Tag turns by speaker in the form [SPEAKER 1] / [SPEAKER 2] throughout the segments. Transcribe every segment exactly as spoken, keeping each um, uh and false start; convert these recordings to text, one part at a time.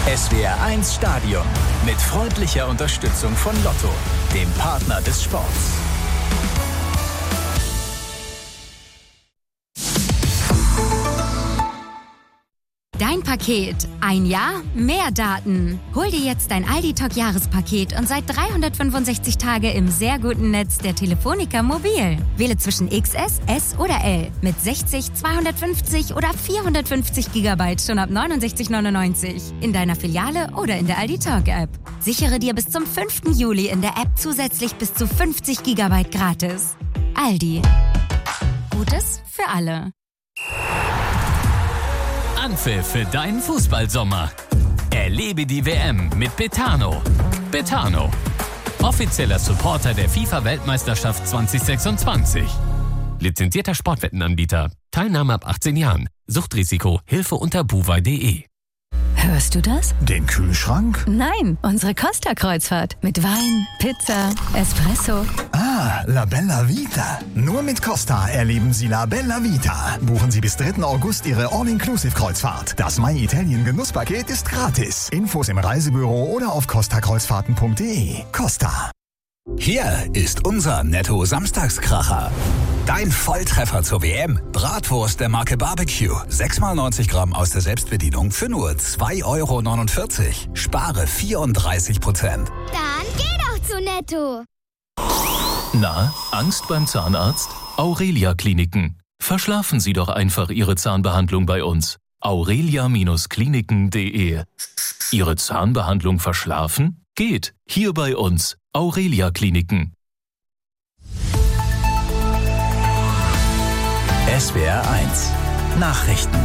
[SPEAKER 1] S W R eins Stadion mit freundlicher Unterstützung von Lotto, dem Partner des Sports.
[SPEAKER 2] Dein Paket. Ein Jahr, mehr Daten. Hol dir jetzt dein Aldi-Talk-Jahrespaket und sei dreihundertfünfundsechzig Tage im sehr guten Netz der Telefonica Mobil. Wähle zwischen X S, S oder L mit sechzig, zweihundertfünfzig oder vierhundertfünfzig Gigabyte schon ab neunundsechzig neunundneunzig in deiner Filiale oder in der Aldi-Talk-App. Sichere dir bis zum fünften Juli in der App zusätzlich bis zu fünfzig Gigabyte gratis. Aldi. Gutes für alle.
[SPEAKER 3] Anpfiff für deinen Fußballsommer. Erlebe die W M mit Betano. Betano, offizieller Supporter der FIFA-Weltmeisterschaft zwanzig sechsundzwanzig. Lizenzierter Sportwettenanbieter. Teilnahme ab achtzehn Jahren. Suchtrisiko. Hilfe unter buwei punkt de.
[SPEAKER 4] Hörst du das?
[SPEAKER 5] Den Kühlschrank?
[SPEAKER 4] Nein, unsere Costa-Kreuzfahrt. Mit Wein, Pizza, Espresso.
[SPEAKER 5] Ah, La Bella Vita. Nur mit Costa erleben Sie La Bella Vita. Buchen Sie bis dritten August Ihre All-Inclusive-Kreuzfahrt. Das My Italien Genusspaket ist gratis. Infos im Reisebüro oder auf costa kreuzfahrten punkt de. Costa.
[SPEAKER 1] Hier ist unser Netto-Samstagskracher. Dein Volltreffer zur W M. Bratwurst der Marke Barbecue. sechs mal neunzig Gramm aus der Selbstbedienung für nur zwei Euro neunundvierzig. Spare vierunddreißig Prozent.
[SPEAKER 6] Dann geh doch zu Netto.
[SPEAKER 7] Na, Angst beim Zahnarzt? Aurelia Kliniken. Verschlafen Sie doch einfach Ihre Zahnbehandlung bei uns. aurelia Kliniken punkt de. Ihre Zahnbehandlung verschlafen? Geht. Hier bei uns. Aurelia Kliniken.
[SPEAKER 1] S W R eins Nachrichten.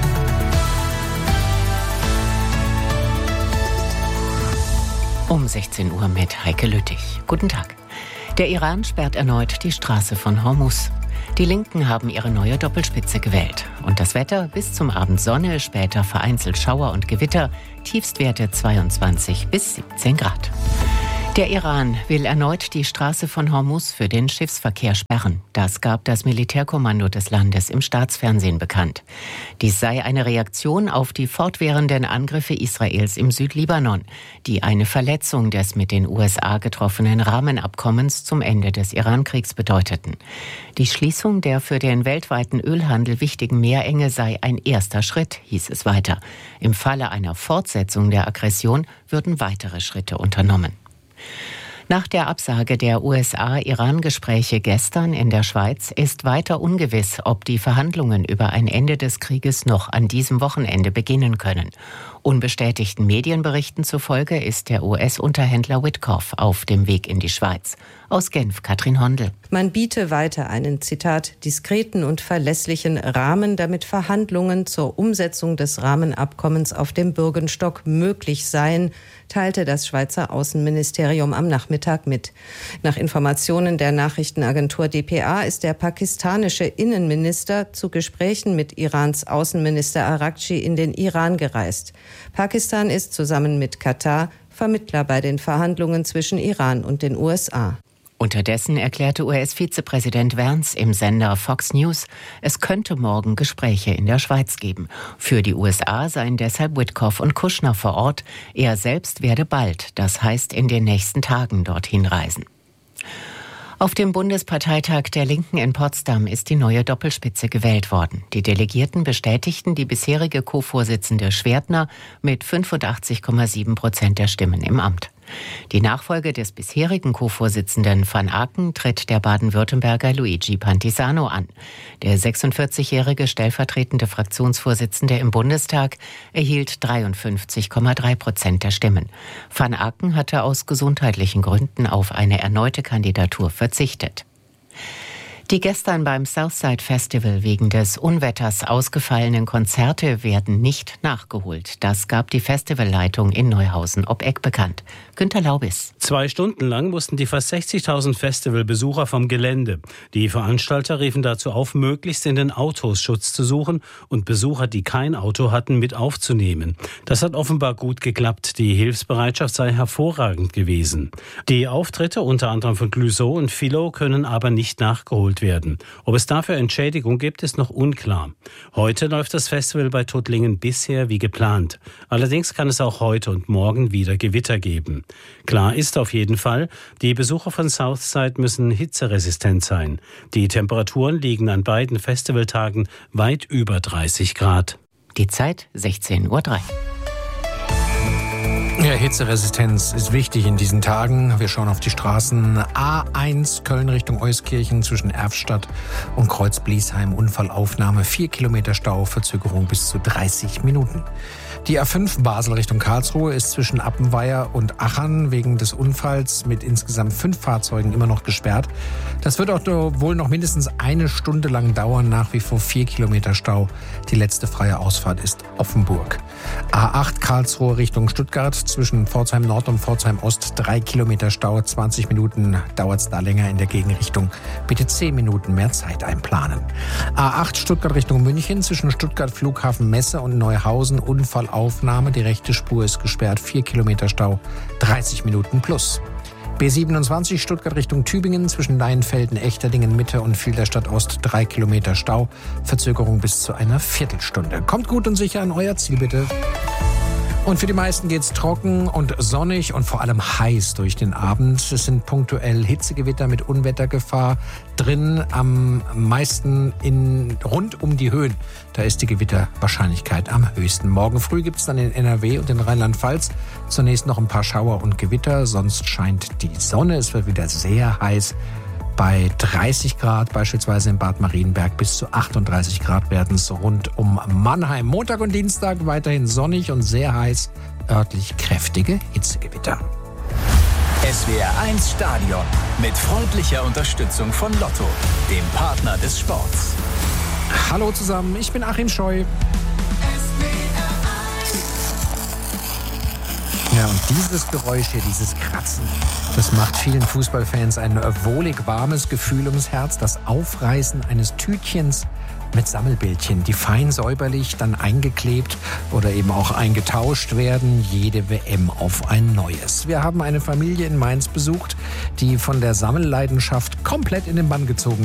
[SPEAKER 8] Um sechzehn Uhr mit Heike Lüttich. Guten Tag. Der Iran sperrt erneut die Straße von Hormuz. Die Linken haben ihre neue Doppelspitze gewählt. Und das Wetter: bis zum Abend Sonne, später vereinzelt Schauer und Gewitter, Tiefstwerte zweiundzwanzig bis siebzehn Grad. Der Iran will erneut die Straße von Hormuz für den Schiffsverkehr sperren. Das gab das Militärkommando des Landes im Staatsfernsehen bekannt. Dies sei eine Reaktion auf die fortwährenden Angriffe Israels im Südlibanon, die eine Verletzung des mit den U S A getroffenen Rahmenabkommens zum Ende des Iran-Kriegs bedeuteten. Die Schließung der für den weltweiten Ölhandel wichtigen Meerenge sei ein erster Schritt, hieß es weiter. Im Falle einer Fortsetzung der Aggression würden weitere Schritte unternommen. Nach der Absage der U S A-Iran-Gespräche gestern in der Schweiz ist weiter ungewiss, ob die Verhandlungen über ein Ende des Krieges noch an diesem Wochenende beginnen können. Unbestätigten Medienberichten zufolge ist der U S-Unterhändler Witkoff auf dem Weg in die Schweiz. Aus Genf, Katrin Hondel.
[SPEAKER 9] Man biete weiter einen, Zitat, diskreten und verlässlichen Rahmen, damit Verhandlungen zur Umsetzung des Rahmenabkommens auf dem Bürgenstock möglich seien, teilte das Schweizer Außenministerium am Nachmittag mit. Nach Informationen der Nachrichtenagentur D P A ist der pakistanische Innenminister zu Gesprächen mit Irans Außenminister Araghchi in den Iran gereist. Pakistan ist zusammen mit Katar Vermittler bei den Verhandlungen zwischen Iran und den U S A.
[SPEAKER 8] Unterdessen erklärte U S-Vizepräsident Vance im Sender Fox News, es könnte morgen Gespräche in der Schweiz geben. Für die U S A seien deshalb Witkoff und Kushner vor Ort. Er selbst werde bald, das heißt in den nächsten Tagen, dorthin reisen. Auf dem Bundesparteitag der Linken in Potsdam ist die neue Doppelspitze gewählt worden. Die Delegierten bestätigten die bisherige Co-Vorsitzende Schwertner mit fünfundachtzig Komma sieben Prozent der Stimmen im Amt. Die Nachfolge des bisherigen Co-Vorsitzenden van Aken tritt der Baden-Württemberger Luigi Pantisano an. Der sechsundvierzigjährige stellvertretende Fraktionsvorsitzende im Bundestag erhielt dreiundfünfzig Komma drei Prozent der Stimmen. Van Aken hatte aus gesundheitlichen Gründen auf eine erneute Kandidatur verzichtet. Die gestern beim Southside Festival wegen des Unwetters ausgefallenen Konzerte werden nicht nachgeholt. Das gab die Festivalleitung in Neuhausen ob Eck bekannt. Günter Laubis.
[SPEAKER 10] Zwei Stunden lang mussten die fast sechzigtausend Festivalbesucher vom Gelände. Die Veranstalter riefen dazu auf, möglichst in den Autos Schutz zu suchen und Besucher, die kein Auto hatten, mit aufzunehmen. Das hat offenbar gut geklappt. Die Hilfsbereitschaft sei hervorragend gewesen. Die Auftritte unter anderem von Clouseau und Philo können aber nicht nachgeholt werden. Ob es dafür Entschädigung gibt, ist noch unklar. Heute läuft das Festival bei Tuttlingen bisher wie geplant. Allerdings kann es auch heute und morgen wieder Gewitter geben. Klar ist auf jeden Fall, die Besucher von Southside müssen hitzeresistent sein. Die Temperaturen liegen an beiden Festivaltagen weit über dreißig Grad.
[SPEAKER 8] Die Zeit sechzehn Uhr drei.
[SPEAKER 11] Ja, Hitzeresistenz ist wichtig in diesen Tagen. Wir schauen auf die Straßen. A eins Köln Richtung Euskirchen zwischen Erfstadt und Kreuz-Bliesheim. Unfallaufnahme, vier Kilometer Stau, Verzögerung bis zu dreißig Minuten. Die A fünf Basel Richtung Karlsruhe ist zwischen Appenweier und Achern wegen des Unfalls mit insgesamt fünf Fahrzeugen immer noch gesperrt. Das wird auch wohl noch mindestens eine Stunde lang dauern. Nach wie vor vier Kilometer Stau. Die letzte freie Ausfahrt ist Offenburg. A acht Karlsruhe Richtung Stuttgart zwischen Pforzheim Nord und Pforzheim Ost. Drei Kilometer Stau, zwanzig Minuten dauert es da länger in der Gegenrichtung. Bitte zehn Minuten mehr Zeit einplanen. A acht Stuttgart Richtung München zwischen Stuttgart Flughafen Messe und Neuhausen. Unfallaufnahme. Die rechte Spur ist gesperrt. vier Kilometer Stau, dreißig Minuten plus. B siebenundzwanzig Stuttgart Richtung Tübingen zwischen Leinfelden, Echterdingen Mitte und Filderstadt Ost. Drei Kilometer Stau. Verzögerung bis zu einer Viertelstunde. Kommt gut und sicher an euer Ziel bitte. Und für die meisten geht's trocken und sonnig und vor allem heiß durch den Abend. Es sind punktuell Hitzegewitter mit Unwettergefahr drin, am meisten in, rund um die Höhen. Da ist die Gewitterwahrscheinlichkeit am höchsten. Morgen früh gibt's dann in N R W und in Rheinland-Pfalz zunächst noch ein paar Schauer und Gewitter. Sonst scheint die Sonne. Es wird wieder sehr heiß. Bei dreißig Grad, beispielsweise in Bad Marienberg, bis zu achtunddreißig Grad werden es rund um Mannheim. Montag und Dienstag weiterhin sonnig und sehr heiß, örtlich kräftige Hitzegewitter.
[SPEAKER 1] S W R eins Stadion mit freundlicher Unterstützung von Lotto, dem Partner des Sports.
[SPEAKER 11] Hallo zusammen, ich bin Achim Scheu. Ja, und dieses Geräusch hier, dieses Kratzen, das macht vielen Fußballfans ein wohlig warmes Gefühl ums Herz. Das Aufreißen eines Tütchens mit Sammelbildchen, die fein säuberlich dann eingeklebt oder eben auch eingetauscht werden. Jede W M auf ein neues. Wir haben eine Familie in Mainz besucht, die von der Sammelleidenschaft komplett in den Bann gezogen